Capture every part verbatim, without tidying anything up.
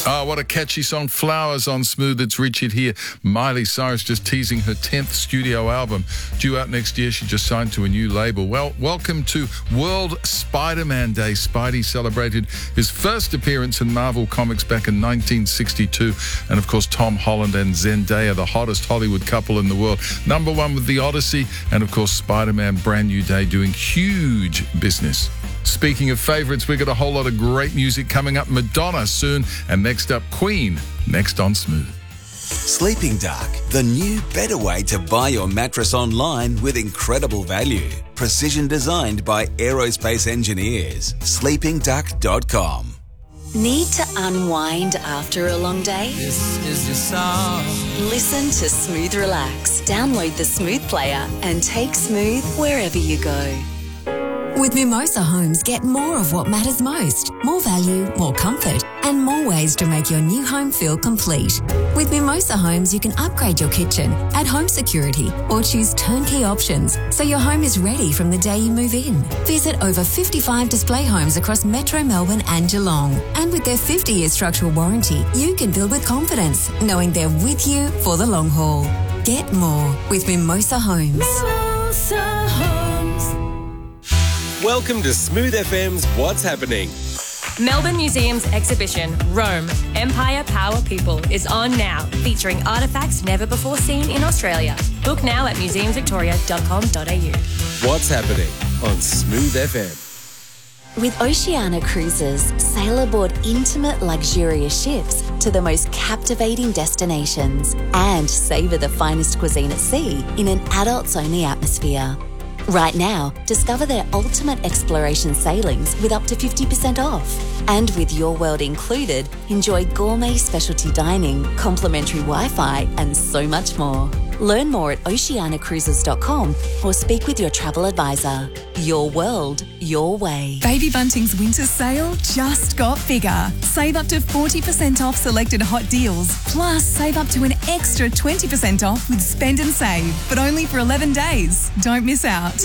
Oh, what a catchy song. Flowers on Smooth. It's Richard here. Miley Cyrus just teasing her tenth studio album. Due out next year, she just signed to a new label. Well, welcome to World Spider-Man Day. Spidey celebrated his first appearance in Marvel Comics back in nineteen sixty-two. And, of course, Tom Holland and Zendaya, the hottest Hollywood couple in the world. Number one with The Odyssey. And, of course, Spider-Man Brand New Day doing huge business. Speaking of favourites, we've got a whole lot of great music coming up. Madonna soon, and next up, Queen, next on Smooth. Sleeping Dark, the new, better way to buy your mattress online with incredible value. Precision designed by aerospace engineers. sleeping duck dot com. Need to unwind after a long day? This is your song. Listen to Smooth Relax. Download the Smooth player and take Smooth wherever you go. With Mimosa Homes, get more of what matters most. More value, more comfort, and more ways to make your new home feel complete. With Mimosa Homes, you can upgrade your kitchen, add home security, or choose turnkey options so your home is ready from the day you move in. Visit over fifty-five display homes across Metro Melbourne and Geelong. And with their fifty-year structural warranty, you can build with confidence, knowing they're with you for the long haul. Get more with Mimosa Homes. Mimosa Homes. Welcome to Smooth F M's What's Happening. Melbourne Museum's exhibition, Rome, Empire, Power, People, is on now, featuring artefacts never before seen in Australia. Book now at museums victoria dot com dot a u. What's Happening on Smooth F M. With Oceania Cruises, sail aboard intimate, luxurious ships to the most captivating destinations and savour the finest cuisine at sea in an adults-only atmosphere. Right now, discover their ultimate exploration sailings with up to fifty percent off. And with Your World included, enjoy gourmet specialty dining, complimentary Wi-Fi, and so much more. Learn more at oceania cruises dot com or speak with your travel advisor. Your world, your way. Baby Bunting's winter sale just got bigger. Save up to forty percent off selected hot deals. Plus, save up to an extra twenty percent off with Spend and Save, but only for eleven days. Don't miss out.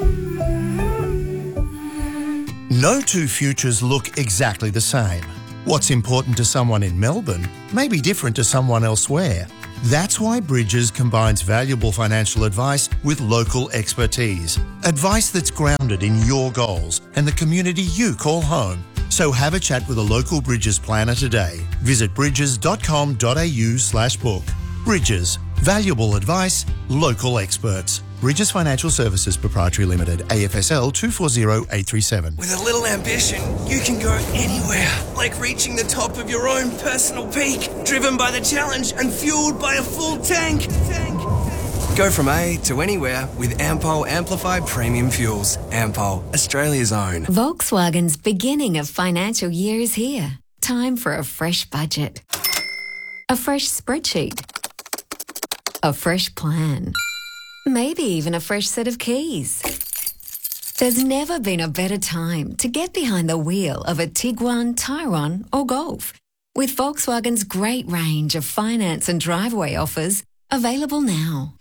No two futures look exactly the same. What's important to someone in Melbourne may be different to someone elsewhere. That's why Bridges combines valuable financial advice with local expertise. Advice that's grounded in your goals and the community you call home. So have a chat with a local Bridges planner today. Visit bridges dot com dot a u slash book. Bridges. Valuable advice, local experts. Bridges Financial Services Proprietary Limited, A F S L two four zero eight three seven. With a little ambition, you can go anywhere, like reaching the top of your own personal peak, driven by the challenge and fueled by a full tank. tank. Go from A to anywhere with Ampol Amplified Premium Fuels. Ampol, Australia's own. Volkswagen's beginning of financial year is here. Time for a fresh budget. A fresh spreadsheet. A fresh plan. Maybe even a fresh set of keys. There's never been a better time to get behind the wheel of a Tiguan, Tyrone or Golf. With Volkswagen's great range of finance and driveway offers available now.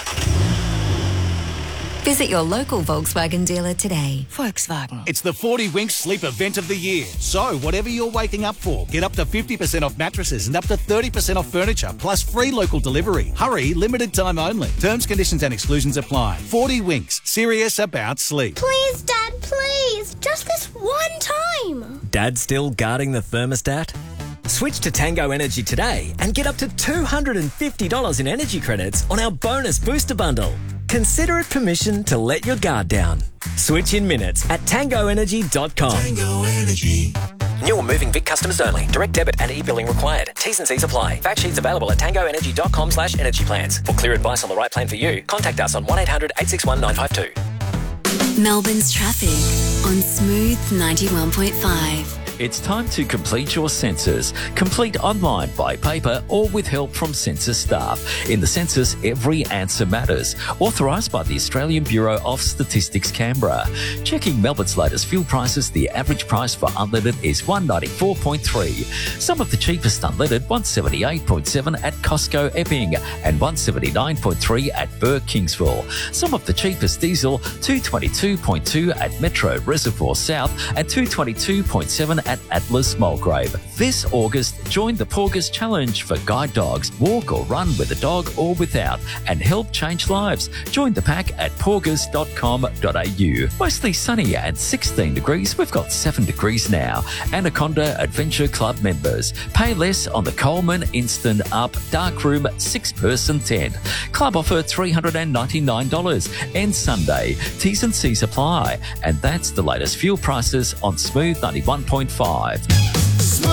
Visit your local Volkswagen dealer today. Volkswagen. It's the forty Winks Sleep Event of the Year. So, whatever you're waking up for, get up to fifty percent off mattresses and up to thirty percent off furniture, plus free local delivery. Hurry, limited time only. Terms, conditions and exclusions apply. forty Winks, serious about sleep. Please, Dad, please. Just this one time. Dad still guarding the thermostat? Switch to Tango Energy today and get up to two hundred fifty dollars in energy credits on our bonus booster bundle. Consider it permission to let your guard down. Switch in minutes at tango energy dot com. Tango Energy. New or moving Vic customers only. Direct debit and e-billing required. T's and C's apply. Fact sheets available at tango energy dot com slash energy plans. For clear advice on the right plan for you, contact us on one eight hundred eight six one nine five two. Melbourne's traffic on Smooth ninety-one point five. It's time to complete your census. Complete online, by paper, or with help from census staff. In the census, every answer matters. Authorised by the Australian Bureau of Statistics, Canberra. Checking Melbourne's latest fuel prices, the average price for unleaded is one ninety-four point three. Some of the cheapest unleaded, one seventy-eight point seven at Costco Epping and one seventy-nine point three at Burke Kingsville. Some of the cheapest diesel, two twenty-two point two at Metro Reservoir South and two twenty-two point seven at Atlas Mulgrave. This August, join the Porgus Challenge for guide dogs. Walk or run with a dog or without and help change lives. Join the pack at porgus dot com dot a u. Mostly sunny and sixteen degrees. We've got seven degrees now. Anaconda Adventure Club members. Pay less on the Coleman Instant Up Darkroom six-person tent. Club offer three hundred ninety-nine dollars. Ends Sunday. T's and C's apply. And that's the latest fuel prices on Smooth ninety-one point five.